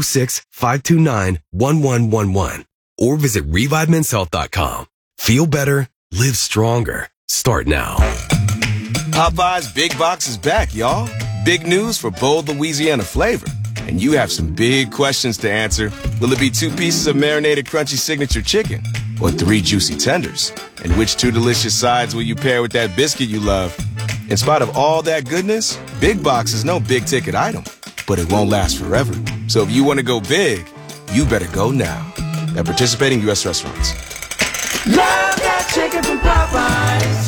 206-529-1111. Or visit ReviveMen'sHealth.com. Feel better. Live stronger. Start now. Popeye's Big Box is back, y'all. Big news for bold Louisiana flavor. and you have some big questions to answer. Will it be 2 pieces of marinated crunchy signature chicken or 3 juicy tenders? And which 2 delicious sides will you pair with that biscuit you love? In spite of all that goodness, Big Box is no big ticket item, but it won't last forever. So if you want to go big, you better go now. At participating U.S. restaurants. Love that chicken from Popeyes.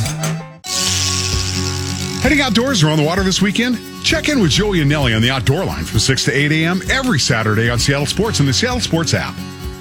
Heading outdoors or on the water this weekend? Check in with Joey and Nelly on the Outdoor Line from 6 to 8 a.m. every Saturday on Seattle Sports and the Seattle Sports app.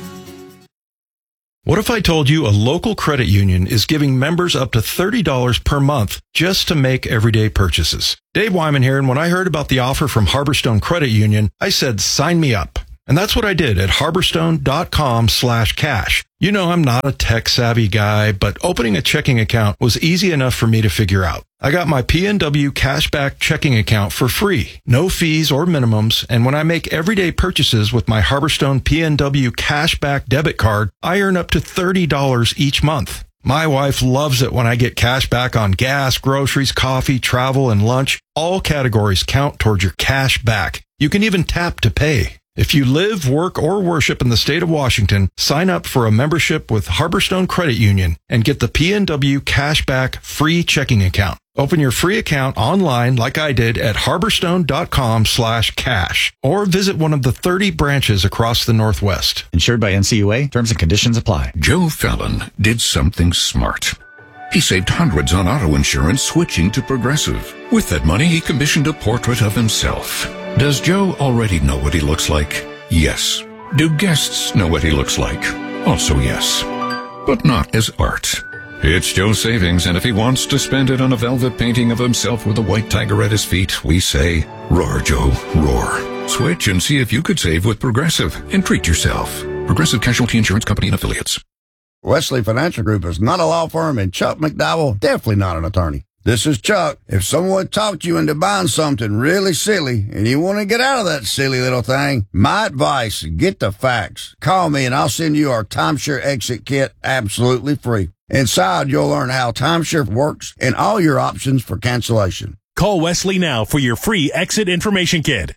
What if I told you a local credit union is giving members up to $30 per month just to make everyday purchases? Dave Wyman here, and when I heard about the offer from Harborstone Credit Union, I said, sign me up. And that's what I did at harborstone.com/cash. You know, I'm not a tech-savvy guy, but opening a checking account was easy enough for me to figure out. I got my PNW Cashback checking account for free, no fees or minimums, and when I make everyday purchases with my Harborstone PNW Cashback debit card, I earn up to $30 each month. My wife loves it when I get cash back on gas, groceries, coffee, travel, and lunch. All categories count towards your cash back. You can even tap to pay. If you live, work, or worship in the state of Washington, sign up for a membership with Harborstone Credit Union and get the PNW Cashback free checking account. Open your free account online like I did at harborstone.com/cash or visit one of the 30 branches across the Northwest. Insured by NCUA. Terms and conditions apply. Joe Fallon did something smart. He saved hundreds on auto insurance switching to Progressive. With that money, he commissioned a portrait of himself. Does Joe already know what he looks like? Yes. Do guests know what he looks like? Also yes. But not as art. It's Joe's savings, and if he wants to spend it on a velvet painting of himself with a white tiger at his feet, we say, roar, Joe, roar. Switch and see if you could save with Progressive and treat yourself. Progressive Casualty Insurance Company and Affiliates. Wesley Financial Group is not a law firm, and Chuck McDowell definitely not an attorney. This is Chuck. If someone talked you into buying something really silly and you want to get out of that silly little thing, my advice, get the facts. Call me and I'll send you our timeshare exit kit absolutely free. Inside, you'll learn how timeshare works and all your options for cancellation. Call Wesley now for your free exit information kit.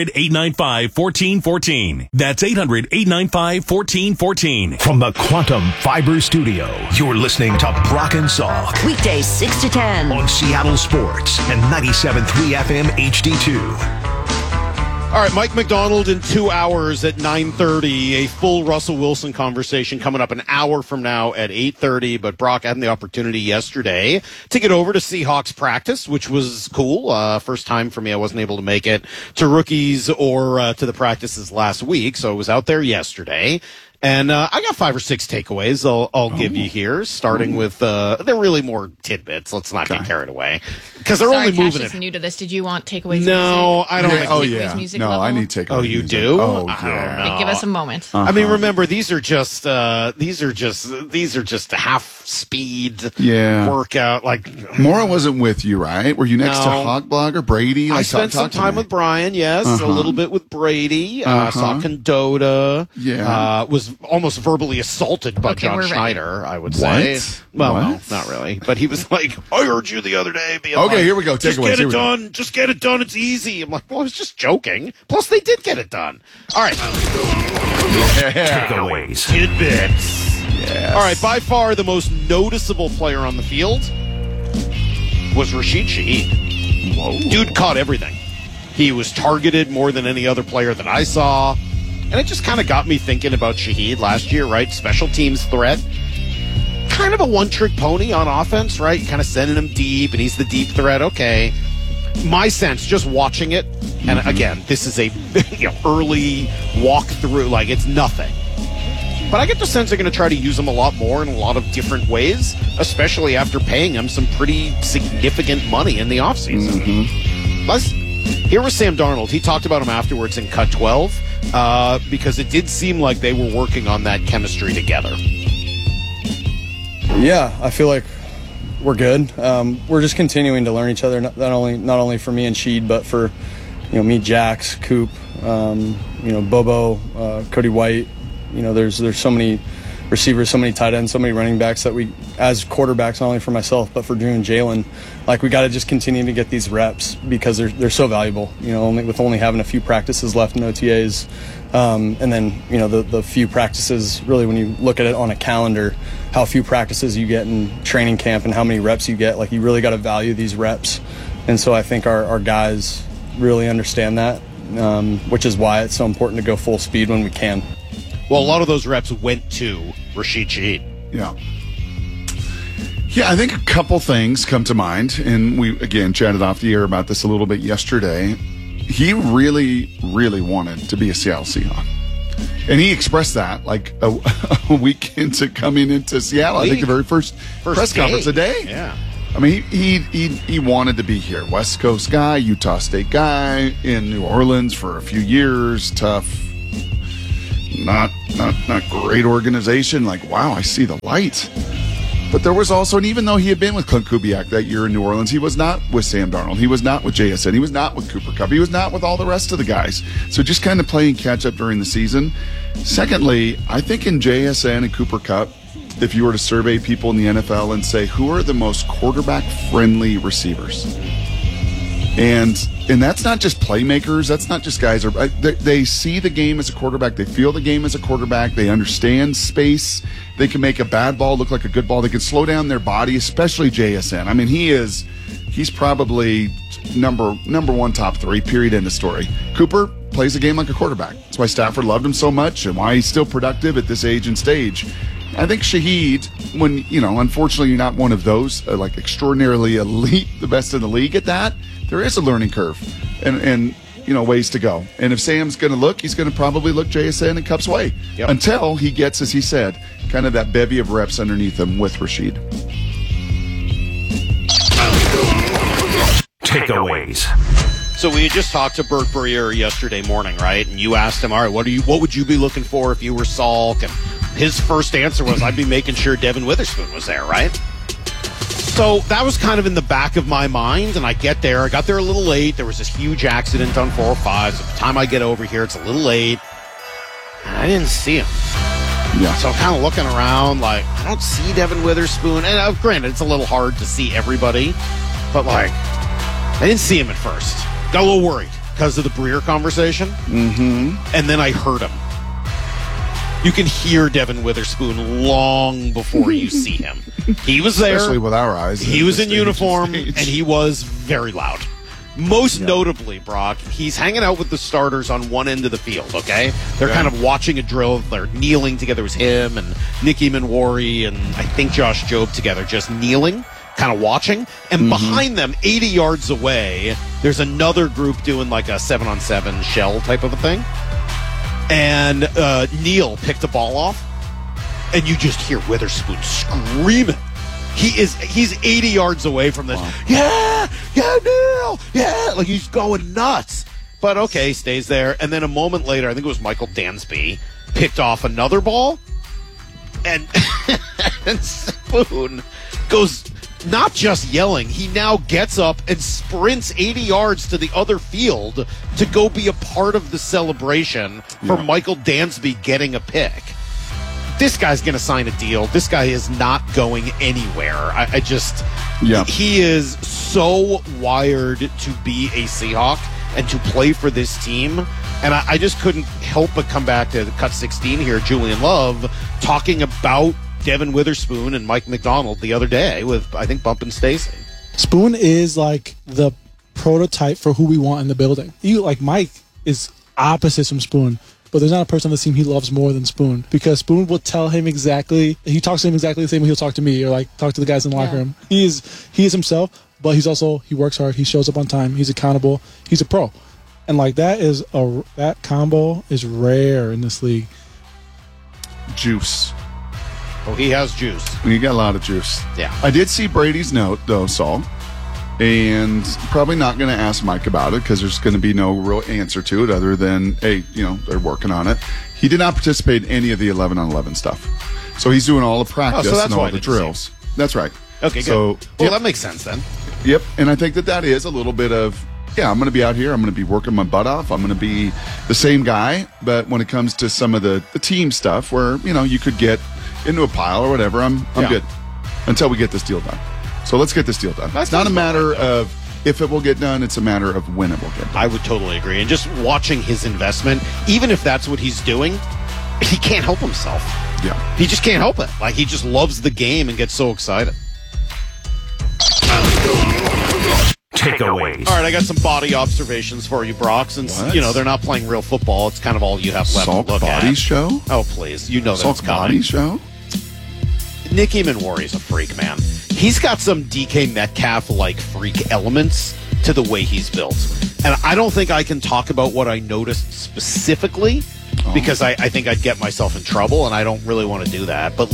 800-895-1414. That's 800-895-1414. From the Quantum Fiber Studio, you're listening to Brock and Salk. Weekdays 6 to 10. On Seattle Sports and 97.3 FM HD2. All right, Mike McDonald in 2 hours at 9:30. A full Russell Wilson conversation coming up an hour from now at 8:30. But Brock, I had the opportunity yesterday to get over to Seahawks practice, which was cool. First time for me. I wasn't able to make it to rookies or to the practices last week, so I was out there yesterday. And I got 5 or 6 takeaways I'll give you here, starting with they're really more tidbits. Let's not get carried away because they're only moving it. New to this. Did you want takeaways? No, I don't. Music no, level? I need takeaways. Oh, you do? Oh, yeah. Give us a moment. I mean, remember these are just half speed workout. Like Maura wasn't with you, right? Were you next to Hawk Blogger Brady? I spent some time with Brian. Yes, a little bit with Brady. Saw Condota. Yeah, was almost verbally assaulted by John Schneider, I would say. Well, no, not really. But he was like, I heard you the other day being okay, here we go. Just get it done. Just get it done. It's easy. I'm like, well, I was just joking. Plus, they did get it done. All right. Takeaways. Tidbits. Yes. All right. By far, the most noticeable player on the field was Rashid Shaheed. Whoa. Dude caught everything. He was targeted more than any other player that I saw. And it just kind of got me thinking about Shaheed last year, right? Special teams threat. Kind of a one-trick pony on offense, right? You kind of sending him deep, and he's the deep threat. Okay. My sense, just watching it, and again, this is a early walkthrough, like it's nothing. But I get the sense they're going to try to use him a lot more in a lot of different ways, especially after paying him some pretty significant money in the offseason. Here was Sam Darnold. He talked about him afterwards in Cut 12 because it did seem like they were working on that chemistry together. Yeah, I feel like we're good. We're just continuing to learn each other, not only for me and Sheed, but for me, Jax, Coop, Bobo, Cody White. There's so many receivers, so many tight ends, so many running backs that we, as quarterbacks, not only for myself but for Drew and Jalen, like we got to just continue to get these reps because they're so valuable. You know, with only having a few practices left in OTAs, and then the few practices. Really, when you look at it on a calendar, how few practices you get in training camp and how many reps you get, like you really got to value these reps. And so I think our guys really understand that, which is why it's so important to go full speed when we can. Well, a lot of those reps went to Rashid Shaheed. Yeah. Yeah, I think a couple things come to mind, and we, again, chatted off the air about this a little bit yesterday. He really, really wanted to be a Seattle Seahawk. And he expressed that like a week into coming into Seattle. I think the very first press conference a day. Yeah. I mean, he wanted to be here. West Coast guy, Utah State guy, in New Orleans for a few years, tough. Not great organization. Like, wow, I see the light. But there was also, and even though he had been with Clint Kubiak that year in New Orleans, he was not with Sam Darnold. He was not with JSN. He was not with Cooper Kupp. He was not with all the rest of the guys. So just kind of playing catch up during the season. Secondly, I think in JSN and Cooper Kupp, if you were to survey people in the NFL and say, who are the most quarterback-friendly receivers? And that's not just playmakers. That's not just guys. They see the game as a quarterback. They feel the game as a quarterback. They understand space. They can make a bad ball look like a good ball. They can slow down their body, especially JSN. I mean, he's probably number one, top three, period, end of story. Cooper plays the game like a quarterback. That's why Stafford loved him so much and why he's still productive at this age and stage. I think Shaheed, when, unfortunately you're not one of those, like extraordinarily elite, the best in the league at that, there is a learning curve and ways to go. And if Sam's going to look, he's going to probably look JSN and Kupp's way until he gets, as he said, kind of that bevy of reps underneath him with Rashid. Takeaways. So we had just talked to Burt Breer yesterday morning, right? And you asked him, all right, what would you be looking for if you were Salk? And his first answer was, I'd be making sure Devin Witherspoon was there, right? So that was kind of in the back of my mind, and I got there a little late. There was this huge accident on 405. So by the time I get over here, it's a little late. And I didn't see him. Yeah. So I'm kind of looking around like, I don't see Devin Witherspoon. And granted, it's a little hard to see everybody, but I didn't see him at first. Got a little worried because of the Breer conversation. Mm-hmm. And then I heard him. You can hear Devin Witherspoon long before you see him. He was there. Especially with our eyes. He was in uniform, and he was very loud. Most notably, Brock, he's hanging out with the starters on one end of the field, okay? They're kind of watching a drill. They're kneeling together. It was him and Nicky Manwari and I think Josh Jobe together, just kneeling, kind of watching. And behind them, 80 yards away, there's another group doing like a 7-on-7 shell type of a thing. And Neal picked the ball off, and you just hear Witherspoon screaming. He's 80 yards away from this. Wow. Yeah, Neal, yeah. Like he's going nuts. But okay, stays there. And then a moment later, I think it was Michael Dansby, picked off another ball, and Spoon goes not just yelling, he now gets up and sprints 80 yards to the other field to go be a part of the celebration for Michael Dansby getting a pick. This guy's going to sign a deal. This guy is not going anywhere. He is so wired to be a Seahawk and to play for this team. And I just couldn't help but come back to Cut 16 here, Julian Love, talking about Devin Witherspoon and Mike McDonald the other day with, I think, Bump and Stacy. Spoon is like the prototype for who we want in the building. Mike is opposite from Spoon, but there's not a person on the team he loves more than Spoon, because Spoon will tell him exactly, he talks to him exactly the same way he'll talk to me or talk to the guys in the locker room. He is himself, but he works hard, he shows up on time, he's accountable, he's a pro. And that combo is rare in this league. Juice. Oh, he has juice. You got a lot of juice. Yeah. I did see Brady's note, though, Saul, and probably not going to ask Mike about it because there's going to be no real answer to it other than, hey, they're working on it. He did not participate in any of the 11-on-11 stuff. So he's doing all the practice and all the drills. That's right. Okay, good. Well, that makes sense then. Yep, and I think that is a little bit of, I'm going to be out here. I'm going to be working my butt off. I'm going to be the same guy. But when it comes to some of the team stuff where, you could get into a pile or whatever, I'm good until we get this deal done. So let's get this deal done. It's not a matter of if it will get done, it's a matter of when it will get done. I would totally agree. And just watching his investment, even if that's what he's doing, he can't help himself. Yeah. He just can't help it. Like, he just loves the game and gets so excited. Takeaways. All right, I got some body observations for you, Brock. Since, they're not playing real football, it's kind of all you have left Salt to look body at. show? Oh, please. You know that's Salt coming. body show? Nick Eamon-Warry's a freak, man. He's got some DK Metcalf-like freak elements to the way he's built. And I don't think I can talk about what I noticed specifically because I think I'd get myself in trouble, and I don't really want to do that. But,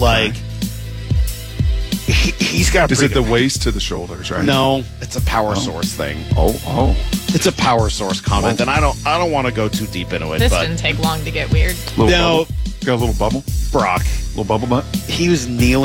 he's got. Is it the waist to the shoulders, right? No, it's a power source thing. Oh. It's a power source comment, and I don't want to go too deep into it. This but didn't take long to get weird. Got a little bubble? Brock. Little bubble butt? He was kneeling